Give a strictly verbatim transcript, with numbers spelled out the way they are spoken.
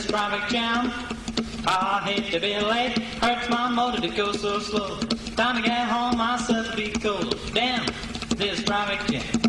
traffic jam. I hate to be late, hurts my motor to go so slow. Time to get home, myself to be cold. Damn, this traffic jam.